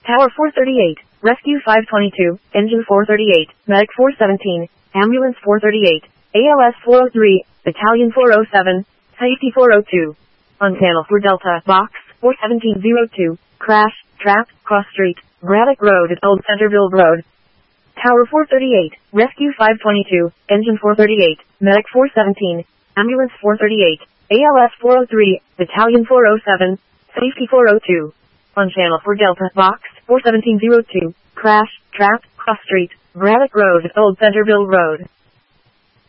Tower 438, Rescue 522, Engine 438, Medic 417, Ambulance 438, ALS 403, Battalion 407, Safety 402. On channel for Delta, Box 41702, Crash, Trap, Cross Street, Braddock Road at Old Centerville Road. Tower 438, Rescue 522, Engine 438, Medic 417, Ambulance 438, ALS 403, Battalion 407, Safety 402. On channel for Delta, Box 41702, Crash, Trap, Cross Street, Braddock Road at Old Centerville Road.